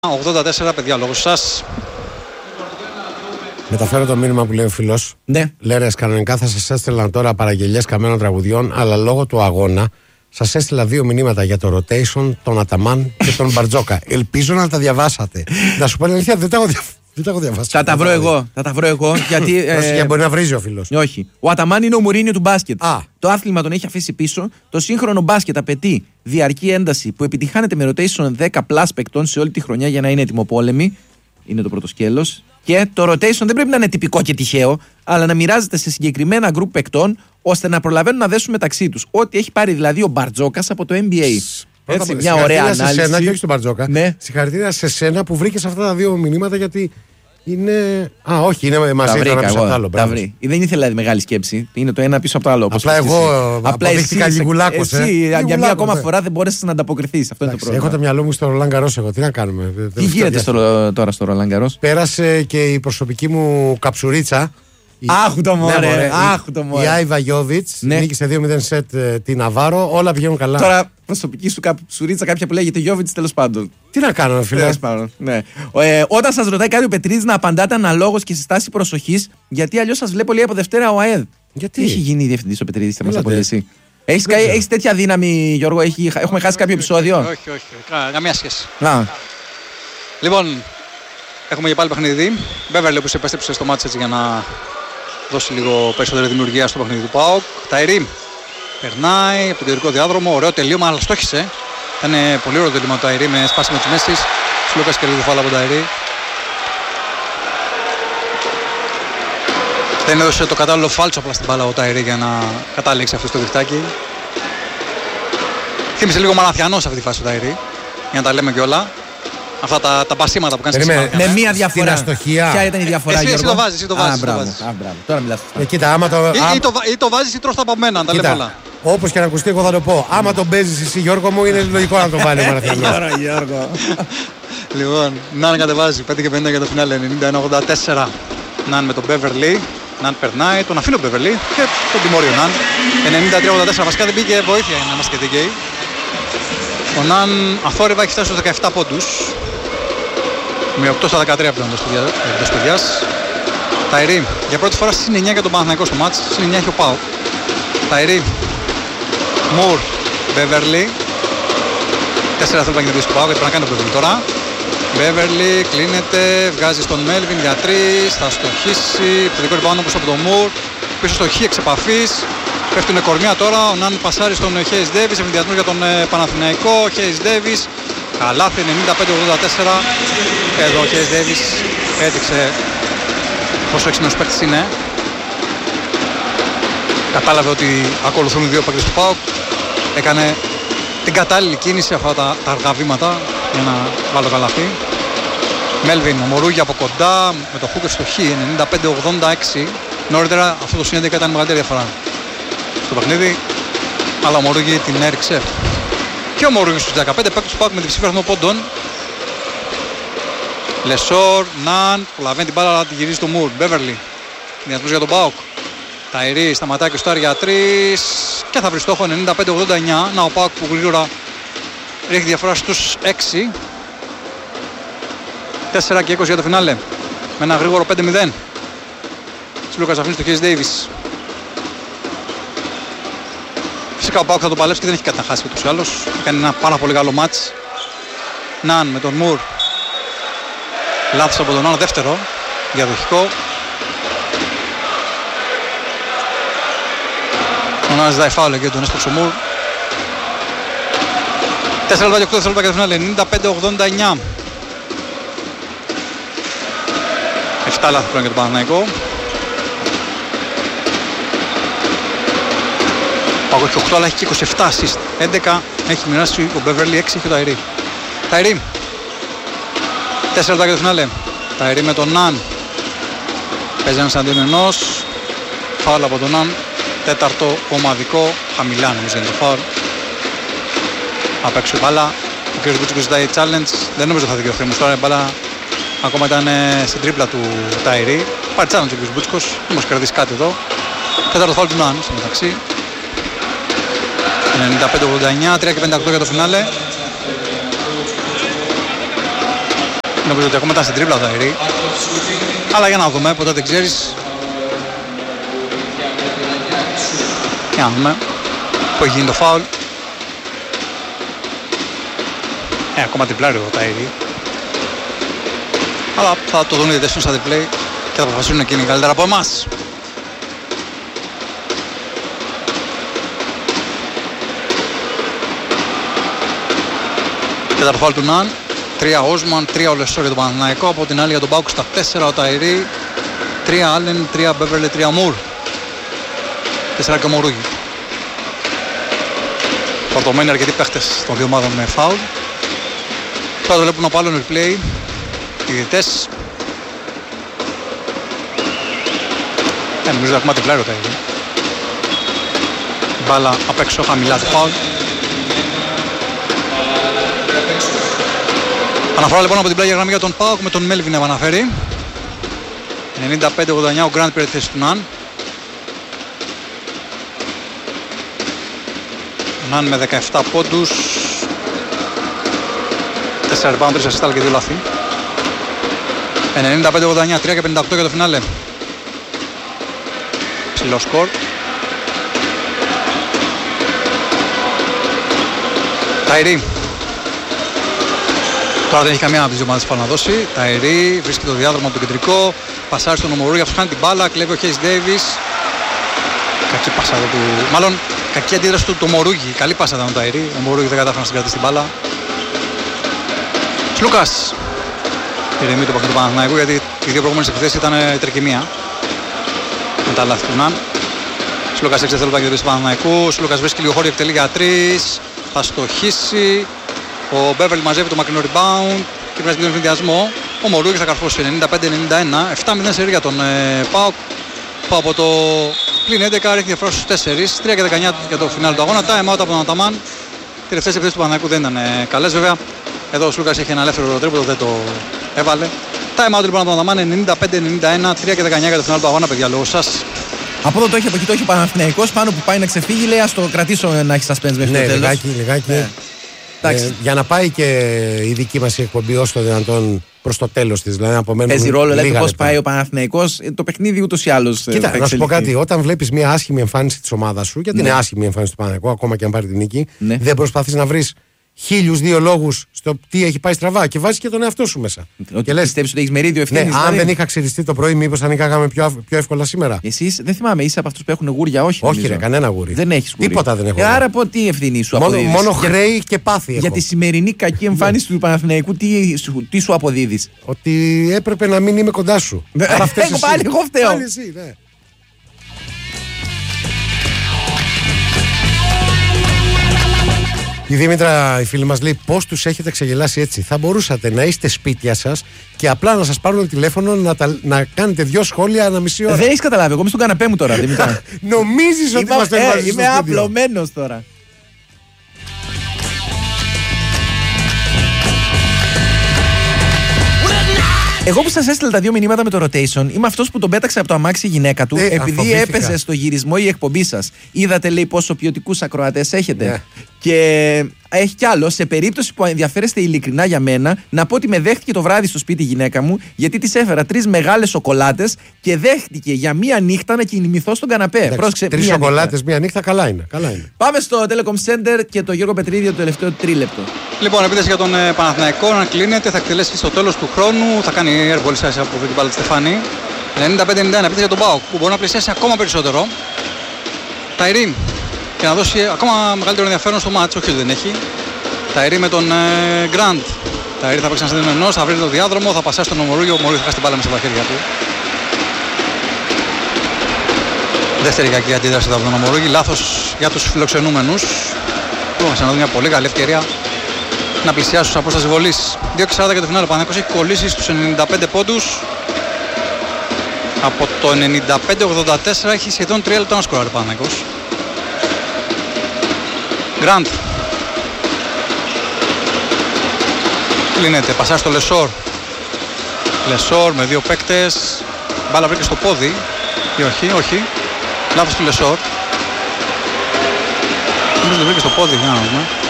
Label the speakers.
Speaker 1: 84, παιδιά, λόγω σας.
Speaker 2: Μεταφέρω το μήνυμα που λέει ο φίλος.
Speaker 3: Ναι.
Speaker 2: Λέρες, κανονικά θα σας έστελναν τώρα παραγγελιές καμένων τραγουδιών, αλλά λόγω του αγώνα σας έστειλα 2 μηνύματα για το rotation, τον Αταμάν και τον Μπαρτζόκα. Ελπίζω να τα διαβάσατε. Να σου πω την αλήθεια, δεν τα έχω διαβάσει.
Speaker 3: Θα τα βρω εγώ. Γιατί.
Speaker 2: Για μπορεί να βρίζει ο φίλος.
Speaker 3: Όχι. Ο Αταμάν είναι ο Μουρίνιο του μπάσκετ.
Speaker 2: Α.
Speaker 3: Το άθλημα τον έχει αφήσει πίσω. Το σύγχρονο μπάσκετ απαιτεί διαρκή ένταση που επιτυχάνεται με rotation 10+ παικτών σε όλη τη χρονιά για να είναι έτοιμοπόλεμοι. Είναι το πρώτο σκέλος. Και το rotation δεν πρέπει να είναι τυπικό και τυχαίο, αλλά να μοιράζεται σε συγκεκριμένα γκρουπ παικτών ώστε να προλαβαίνουν να δέσουν μεταξύ τους. Ό,τι έχει πάρει δηλαδή ο Μπαρτζόκας από το NBA. Έτσι, μια ωραία ανάλυση.
Speaker 2: Σε σένα και όχι στον Μπαρτζόκα.
Speaker 3: Ναι.
Speaker 2: Συγχαρητήρια σε σένα που βρήκες αυτά τα 2 μηνύματα, γιατί είναι. Α, όχι, είναι μαζί
Speaker 3: το ένα
Speaker 2: πίσω από το άλλο.
Speaker 3: Δεν ήθελα μεγάλη σκέψη. Είναι το ένα πίσω από το άλλο.
Speaker 2: Απλά εγώ αποδείχτηκα λιγουλάκος.
Speaker 3: Εσύ για μια ακόμα φορά δεν μπόρεσες να ανταποκριθείς. Αυτό είναι το πρόβλημα.
Speaker 2: Έχω το μυαλό μου στο Ρολάν Γκαρός. Τι να κάνουμε.
Speaker 3: Τι γίνεται τώρα στο Ρολάν Γκαρός?
Speaker 2: Πέρασε και η προσωπική μου καψουρίτσα.
Speaker 3: Άχου το μωρέ.
Speaker 2: Η Άιβα Γιώβιτς νίκησε 2-0 σετ την Ναβάρο. Όλα πηγαίνουν καλά.
Speaker 3: Τώρα προσωπική σου καψουρίτσα, κάποια που λέγεται Γιώβιτς, τέλος πάντων.
Speaker 2: Τι να κάνω, φίλε.
Speaker 3: Τέλος πάντων. Ναι. Όταν σας ρωτάει κάτι ο Πετρίδης, να απαντάτε αναλόγως και σε στάση προσοχής, γιατί αλλιώς σας βλέπω λέει από Δευτέρα ο ΑΕΔ.
Speaker 2: Γιατί
Speaker 3: έχει γίνει διευθυντής ο Πετρίδης, θα μας απολύσει? Έχεις τέτοια δύναμη, Γιώργο? Έχουμε χάσει κάποιο επεισόδιο?
Speaker 1: Όχι. Καμία σχέση.
Speaker 3: Α.
Speaker 1: Λοιπόν, έχουμε και πάλι παιχνίδι. Μπέβερλι, όπως επέστρεψε στο μάτς έτσι για να δώσει λίγο περισσότερη δημιουργία στο παιχνίδι του ΠΑΟΚ. Ταϊρή περνάει από τον κεντρικό διάδρομο. Ωραίο τελείωμα, αλλά στόχισε. Ήταν πολύ ωραίο τελείωμα του Ταϊρή με σπάσιμο της μέσης. Σλούκας και λίγο φάλα από τον Ταϊρή. Δεν έδωσε το κατάλληλο φάλτσο απλά στην μπάλα ο Ταϊρή για να κατάληξει αυτό στο διχτάκι. Θύμισε λίγο Μαραθιανό σε αυτή τη φάση του Ταϊρή, για να τα λέμε κιόλα. Αυτά τα πασίματα που κάνεις
Speaker 3: με μία διαφορά.
Speaker 2: Αστοχία.
Speaker 3: Ποια ήταν η διαφορά,
Speaker 1: Εσύ το βάζεις.
Speaker 3: Μπράβο. Τώρα μιλάς.
Speaker 2: Κοίτα, άμα
Speaker 1: ή το βάζεις ή τρως τα από μένα, τα λέμε όλα.
Speaker 2: Όπως και να ακουστεί, εγώ θα το πω. Άμα τον παίζεις εσύ, Γιώργο μου, είναι λογικό να τον βάλει ο Μαραθιανός.
Speaker 3: Γιώργο.
Speaker 1: Λοιπόν, Ναν κατεβάζει 5:50 για το φινάλε, 91-84. Ναν με τον Μπέβερλι. Ναν περνάει, τον αφήνει ο Μπέβερλι και τον τιμώρει ο Ναν. 93-84, βασικά δεν πήγε βοήθεια για να είμαστε και δικαίοι. Ο Ναν αθόρυβα έχει φτάσει στους 17 πόντους. Με 8 στα 13 από τον εντός παιδιάς. Ταϊρή για πρώτη φορά συν 9 για τον Παναθηναϊκό στο μάτς. Συν 9 έχει ο ΠΑΟΚ. Ταϊρή, Μουρ, Μπέβερλι. 4 θέλουν να κερδίσει το ΠΑΟΚ, γιατί πρέπει να κάνει το πρόβλημα τώρα. Μπέβερλι κλείνεται, βγάζει στον Μέλβιν για 3, θα στοχίσει. Επιθετικό rebound όπως από τον Μουρ. Πίσω στο χ εξ επαφής. Πέφτουνε κορμιά τώρα. Ο Ναν πασάρει στον Χέις Ντέβις. Ευνηδιασμός για τον Παναθηναϊκό. Χέις Ντέβις. Καλάθι 95-84. Εδώ ο Χέις Ντέβις έδειξε πόσο έξυπνος παίκτης είναι. Κατάλαβε ότι ακολουθούν οι δύο παίκτες του ΠΑΟΚ. Έκανε την κατάλληλη κίνηση, αυτά τα αργά βήματα για να βάλω καλάθι. Μέλβιν, ο Μορούγι από κοντά με το χούκερ στο χ 95-86. Νωρίτερα αυτό το συνέντευξο ήταν μεγαλύτερη διαφορά στο παιχνίδι, αλλά ο Μορούγι την έριξε. Και ο Μορούγι στους 15 παίκτες του ΠΑΟΚ με διψήφιο αριθμό πόντων. Λεσόρ, Ναν, προλαβαίνει την μπάλα αλλά τη γυρίζει στο Μουρ. Μπέβερλι, διασμός για τον ΠΑΟΚ. Ταϊρή σταματάει και στο για 3 και θα βρει στόχο 95-89. Να ο ΠΑΟΚ που γρήγορα ρίχνει διαφορά στους 6. 4 και 20 για το φινάλε. Με ένα γρήγορο 5-0. Σλούκας αφήνει στο Χέις Ντέιβις. Φυσικά ο ΠΑΟΚ θα το παλέψει και δεν έχει κάτι να χάσει ούτως ή άλλως. Έκανε ένα πάρα πολύ καλό μάτς. Ναν με τον Μουρ. Λάθος από τον Ναν, δεύτερο διαδοχικό. Ο Ναν ζητάει φάουλ και τον έσπρωξε ο Μουρ. 4 λεπτά και 8 δευτερόλεπτα για το φινάλε, 95-89. 7 λάθη πλέον για τον Παναθηναϊκό. Πάγω έχει 8 αλλά έχει και 27 assist. 11 έχει μοιράσει ο Μπέβερλι, 6 έχει ο Ταϊρή. Ταϊρή. 4 λεπτά για το φινάλε. Ταϊρή με τον Ναν. Παίζει ένας αντίον ενός. Φάουλ από τον Ναν. Τέταρτο ομαδικό. Χαμηλά νομίζω είναι το φάουλ. Απ' έξω η μπάλα. Ο κ. Μπούτσικος ζητάει challenge. Δεν νομίζω θα δικαιωθεί όμως τώρα η μπάλα. Ακόμα ήταν στην τρίπλα του Ταϊρή. Πάρει challenge ο κ. Μπούτσικος. Δεν μας κερδίσει κάτι εδώ. Τέταρτο φάουλ του Ναν στο μεταξύ. 95-89. 3 και 58 για το φινάλε. Νομίζω ότι ακόμα ήταν στην τρίπλα ο Ταϊρή. Αλλά για να δούμε, ποτέ δεν ξέρεις. Για να δούμε που έχει γίνει το φάουλ. Ακόμα τριπλάρει ο Ταϊρή. Αλλά θα το δουν οι διαιτητές στα διπλέι και θα αποφασίσουν εκείνοι καλύτερα από εμάς. Τέταρτο φάουλ του Ναν. 3 Όσμαν, 3 ο Λεσόρ για τον Παναθηναϊκό. Από την άλλη για τον Πάουκ στα 4 ο Ταϊρή. 3 Άλεν, 3 Μπέβερλε, 3 Μουρ. 4 και ο Μουρούγι. Φορτωμένοι αρκετοί παίχτες των δύο ομάδων με φάουλ. Τώρα το βλέπουν από άλλον replay οι διαιτητές. Νομίζω ότι ακόμα τριπλάρει ο Ταϊρή. Μπάλα απ' έξω χαμηλά του φάουλ. Αναφορά λοιπόν από την πλάγια γραμμή για τον ΠΑΟΚ με τον Μέλβιν να επαναφέρει. 95-89 ο Γκραντ πήρε τη θέση του Ναν. Ναν με 17 πόντους. 4 rebound, 3 assist και 2 λάθη. 95-89, 3 και 58 για το φινάλε. Ψηλό σκορ. Ταϊρή. Τώρα δεν έχει καμία από τις δύο ομάδες που να δώσει. Ταϊρή βρίσκει το διάδρομο από το κεντρικό. Πασάρει στον Ομορούγι, αυτός χάνει την μπάλα. Κλέβει ο Χέις Ντέιβις. Κακή πάσα του. Μάλλον κακή αντίδραση του Ομορούγι. Καλή πάσα ήταν ο Ταϊρή. Ο Ομορούγι δεν κατάφερε να συγκρατήσει την μπάλα. Σλούκας. Ηρεμεί το παιχνίδι του Παναθηναϊκού γιατί οι δύο προηγούμενες επιθέσεις ήταν τρικυμία. Με τα λάθη του Ναν. Σλούκας 6 δευτερόλεπτα για του Παναθηναϊκού. Σλούκας βρίσκει λίγο χώρο, εκτελεί για 3. Θα στοχίσει. Ο Μπέβερλι μαζεύει το μακρινό rebound και βγάζει τον συνδυασμό. Ο Μορούγι θα καρφώσει 95-91. 7-0 σερί για τον ΠΑΟΚ. Που από το πλην 11 ρίχνει διαφορά στους 4. 3 και 19 για το φινάλι του αγώνα. Time out από τον Αταμάν. Τελευταίες επιθέσεις του Παναθηναϊκού δεν ήταν καλές βέβαια. Εδώ ο Σλούκας έχει ένα ελεύθερο τρίποντο, δεν το έβαλε. Time out λοιπόν από τον Αταμάν 95-91. 3 και 19 για το φινάλι του αγώνα, παιδιά, λόγω σας.
Speaker 3: Από εδώ το έχει, από εκεί το έχει ο Παναθηναϊκός. Πάνω που πάει να ξεφύγει, λέει ας το κρατήσω να έχει suspense μέχρι το τέλος.
Speaker 2: Λιγάκι. Για να πάει και η δική μας εκπομπή όσο το δυνατόν προς το τέλος της. Δηλαδή,
Speaker 3: παίζει ρόλο δηλαδή πώς πάει ο Παναθηναϊκός. Το παιχνίδι ούτως ή άλλως.
Speaker 2: Κοίτα, να σου πω κάτι. Όταν βλέπεις μια άσχημη εμφάνιση της ομάδας σου, γιατί είναι άσχημη η εμφάνιση του Παναθηναϊκού, ακόμα και αν πάρει την νίκη, δεν προσπαθείς να βρεις 1002 λόγους στο τι έχει πάει στραβά και βάζεις και τον εαυτό σου μέσα.
Speaker 3: Και λες, πιστεύεις ότι έχεις μερίδιο ευθύνης.
Speaker 2: Αν δεν είχα ξυριστεί το πρωί, μήπως θα νικάγαμε πιο εύκολα σήμερα.
Speaker 3: Εσείς δεν θυμάμαι, είσαι από αυτούς που έχουν γούρια, όχι.
Speaker 2: Όχι, ρε, κανένα γούρι.
Speaker 3: Δεν έχεις γούρι.
Speaker 2: Τίποτα δεν έχω.
Speaker 3: Άρα από τι ευθύνη σου αποδίδεις.
Speaker 2: Μόνο χρέη και πάθη.
Speaker 3: Για τη σημερινή κακή εμφάνιση του Παναθηναϊκού, τι σου αποδίδεις.
Speaker 2: Ότι έπρεπε να μην είμαι κοντά σου.
Speaker 3: Πάλι εγώ φταίω.
Speaker 2: Η Δήμητρα, η φίλη μας, λέει πώς τους έχετε ξεγελάσει έτσι. Θα μπορούσατε να είστε σπίτια σας και απλά να σας πάρουν τηλέφωνο να κάνετε 2 σχόλια ανά μισή ώρα.
Speaker 3: Δεν έχεις καταλάβει. Εγώ είμαι στον καναπέ μου τώρα.
Speaker 2: Νομίζεις ότι μας το έβαζες στο
Speaker 3: είμαι απλωμένος τώρα. Εγώ που σας έστειλα τα 2 μηνύματα με το rotation, είμαι αυτός που τον πέταξε από το αμάξι η γυναίκα του, επειδή έπαιζε στο γυρισμό η εκπομπή σας. Είδατε, λέει, πόσο ποιοτικούς ακροατές έχετε. Και έχει κι άλλο, σε περίπτωση που ενδιαφέρεστε ειλικρινά για μένα, να πω ότι με δέχτηκε το βράδυ στο σπίτι η γυναίκα μου, γιατί της έφερα 3 μεγάλες σοκολάτες και δέχτηκε για μία νύχτα να κοιμηθώ στον καναπέ.
Speaker 2: 3 σοκολάτες μία νύχτα, καλά είναι.
Speaker 3: Πάμε στο Telecom Center και το Γιώργο Πετρίδη το τελευταίο τρίλεπτο.
Speaker 1: Λοιπόν, επίθεση για τον Παναθηναϊκό να κλείνεται, θα εκτελέσει στο τέλος του χρόνου, θα κάνει airball σε από την μπάλα της Στεφάνη. 95-91, επίθεση για τον ΠΑΟΚ που μπορεί να πλησιάσει ακόμα περισσότερο. Ταϊρή και να δώσει ακόμα μεγαλύτερο ενδιαφέρον στο μάτς, όχι ότι δεν έχει. Ταϊρή με τον Γκραντ. Ταϊρή θα παίξει ένα συνδεδεμένος, θα βρει το διάδρομο, θα πασάσει τον Ομορούγι, ο Ομορούγι θα χάσει την μπάλα μέσα στα χέρια του. Δεύτερη κακή αντίδραση από τον Ομορούγι, λάθος για τους φιλοξενούμενους. Θα ξαναδούμε μια πολύ καλή ευκαιρία να πλησιάσει στους απόσταση βολής. 2-40 για το φινάλε, ο Παναθηναϊκός έχει κολλήσει στους 95 πόντους. Από το 95-84 έχει σχεδόν 3 λεπτά να σκοράρει ο Παναθηναϊκός. Γκραντ. Κλείνεται, πασάρει στο Λεσόρ. Λεσόρ με 2 παίκτες. Μπάλα βρήκε στο πόδι. Ή όχι. Λάθος του Λεσόρ. Νομίζω ότι βρήκε στο πόδι, για να δούμε.